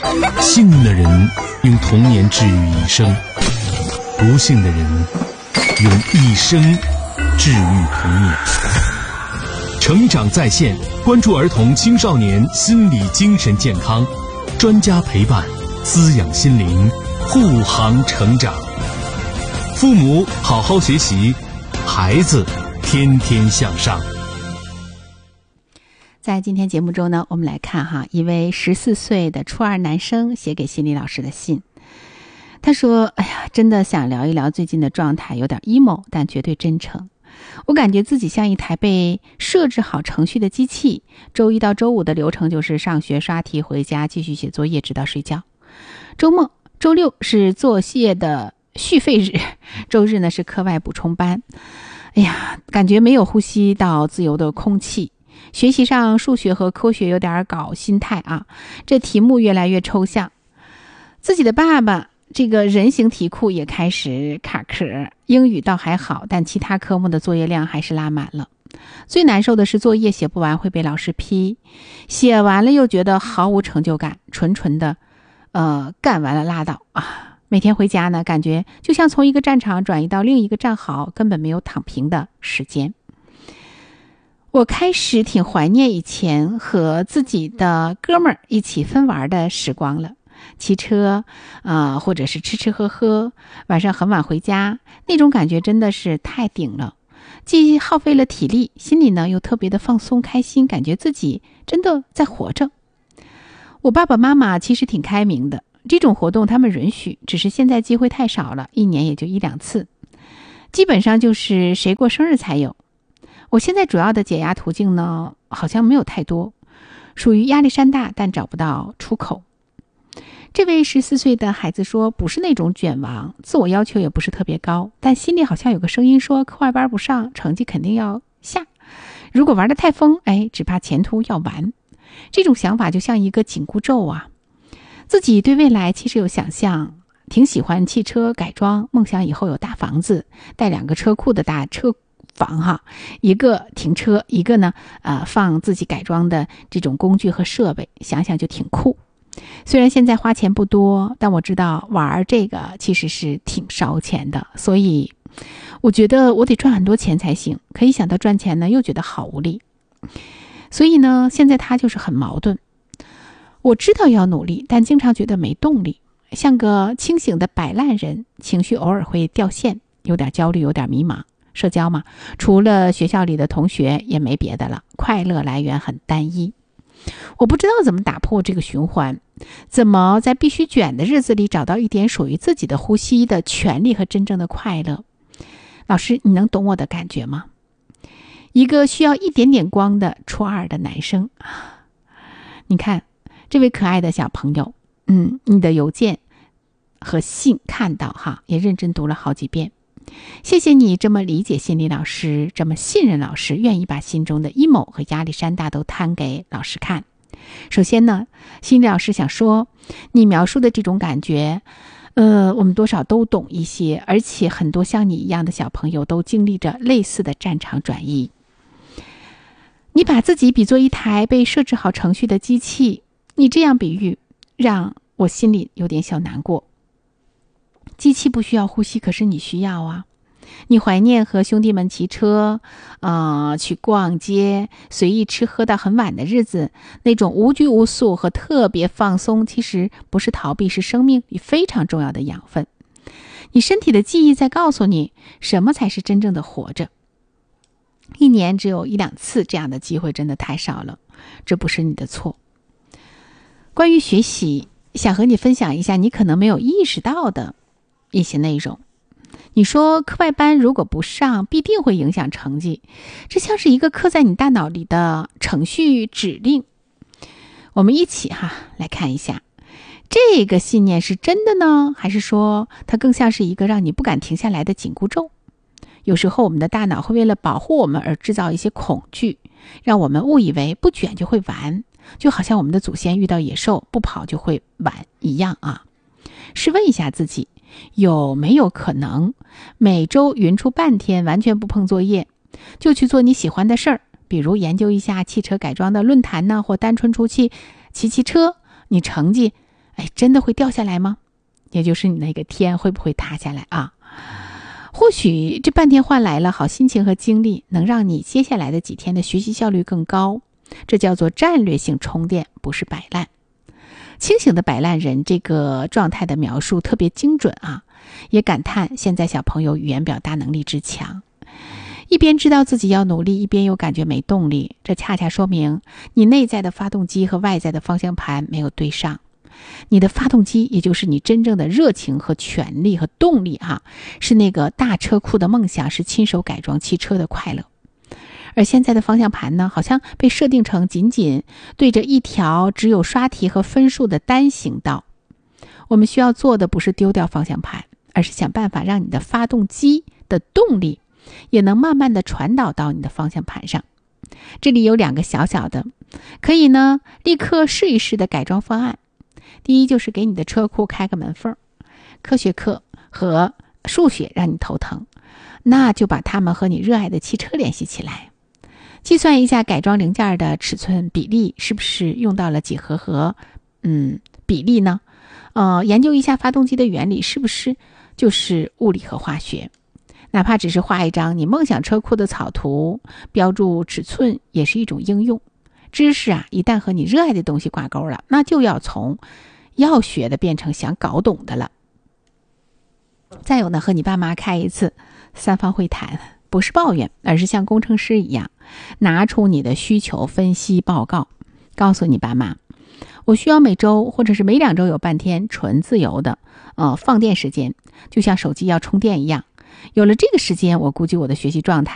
幸运的人用童年治愈一生，不幸的人用一生治愈童年。成长在线，关注儿童青少年心理精神健康，专家陪伴，滋养心灵，护航成长。父母好好学习，孩子天天向上。 在今天节目中呢，我们来看一位14岁的初二男生写给心理老师的信。他说：哎呀，真的想聊一聊最近的状态，有点 emo， 但绝对真诚。我感觉自己像一台被设置好程序的机器，周一到周五的流程就是上学、刷题、回家继续写作业直到睡觉。周末、周六是作业的续费日，周日呢是课外补充班。哎呀，感觉没有呼吸到自由的空气。学习上数学和科学有点搞心态啊，这题目越来越抽象。自己的爸爸这个人形题库也开始卡壳，英语倒还好，但其他科目的作业量还是拉满了。最难受的是作业写不完会被老师批，写完了又觉得毫无成就感，纯的干完了拉倒啊。每天回家呢，感觉就像从一个战场转移到另一个战壕，根本没有躺平的时间。我开始挺怀念以前和自己的哥们儿一起分玩的时光了，骑车或者是吃喝喝，晚上很晚回家，那种感觉真的是太顶了，既耗费了体力，心里呢又特别的放松开心，感觉自己真的在活着。我爸爸妈妈其实挺开明的，这种活动他们允许，只是现在机会太少了，一年也就1-2次，基本上就是谁过生日才有。我现在主要的解压途径呢，好像没有太多，属于压力山大但找不到出口。这位14岁的孩子说，不是那种卷王，自我要求也不是特别高，但心里好像有个声音说，课外班不上，成绩肯定要下。如果玩得太疯，只怕前途要完。这种想法就像一个紧箍咒啊。自己对未来其实有想象，挺喜欢汽车改装，梦想以后有大房子，带2个车库的大车房一个停车，一个呢放自己改装的这种工具和设备，想想就挺酷。虽然现在花钱不多，但我知道玩这个其实是挺烧钱的，所以我觉得我得赚很多钱才行，可一想到赚钱呢，又觉得好无力。所以呢，现在他就是很矛盾。我知道要努力，但经常觉得没动力，像个清醒的摆烂人，情绪偶尔会掉线，有点焦虑，有点迷茫。社交嘛，除了学校里的同学也没别的了，快乐来源很单一。我不知道怎么打破这个循环，怎么在必须卷的日子里找到一点属于自己的呼吸的权利和真正的快乐。老师，你能懂我的感觉吗？一个需要一点点光的初二的男生，你看这位可爱的小朋友，你的邮件和信看到也认真读了好几遍。谢谢你这么理解心理老师，这么信任老师，愿意把心中的 emo 和压力山大都摊给老师看。首先呢，心理老师想说，你描述的这种感觉我们多少都懂一些，而且很多像你一样的小朋友都经历着类似的战场转移。你把自己比作一台被设置好程序的机器，你这样比喻让我心里有点小难过。机器不需要呼吸，可是你需要啊。你怀念和兄弟们骑车去逛街，随意吃喝到很晚的日子，那种无拘无束和特别放松，其实不是逃避，是生命里非常重要的养分。你身体的记忆在告诉你什么才是真正的活着。一年只有1-2次这样的机会真的太少了，这不是你的错。关于学习，想和你分享一下你可能没有意识到的一些内容。你说课外班如果不上，必定会影响成绩，这像是一个刻在你大脑里的程序指令。我们一起来看一下，这个信念是真的呢，还是说它更像是一个让你不敢停下来的紧箍咒？有时候我们的大脑会为了保护我们而制造一些恐惧，让我们误以为不卷就会完，就好像我们的祖先遇到野兽不跑就会完一样试问一下自己，有没有可能每周匀出半天完全不碰作业，就去做你喜欢的事儿，比如研究一下汽车改装的论坛呢，或单纯出去骑车，你成绩真的会掉下来吗？也就是你那个天会不会塌下来啊？或许这半天换来了好心情和精力，能让你接下来的几天的学习效率更高。这叫做战略性充电，不是摆烂。清醒的摆烂人这个状态的描述特别精准啊，也感叹现在小朋友语言表达能力之强。一边知道自己要努力，一边又感觉没动力，这恰恰说明你内在的发动机和外在的方向盘没有对上。你的发动机，也就是你真正的热情和权力和动力是那个大车库的梦想，是亲手改装汽车的快乐。而现在的方向盘呢，好像被设定成仅仅对着一条只有刷题和分数的单行道。我们需要做的不是丢掉方向盘，而是想办法让你的发动机的动力也能慢慢的传导到你的方向盘上。这里有2个小小的可以呢立刻试一试的改装方案。第一，就是给你的车库开个门缝，科学课和数学让你头疼，那就把它们和你热爱的汽车联系起来，计算一下改装零件的尺寸比例是不是用到了几何和比例呢？研究一下发动机的原理是不是就是物理和化学。哪怕只是画一张你梦想车库的草图，标注尺寸也是一种应用。知识一旦和你热爱的东西挂钩了，那就要从要学的变成想搞懂的了。再有呢，和你爸妈开一次3方会谈，不是抱怨，而是像工程师一样，拿出你的需求分析报告，告诉你爸妈，我需要每周或者是每2周有半天纯自由的放电时间，就像手机要充电一样。有了这个时间，我估计我的学习状态